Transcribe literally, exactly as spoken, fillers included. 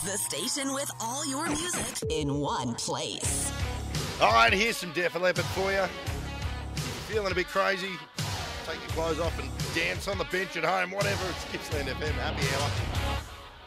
The station with all your music in one place. All right, here's some Def Leppard for you. Feeling a bit crazy? Take your clothes off and dance on the bench at home, whatever. It's Gippsland F M. Happy hour.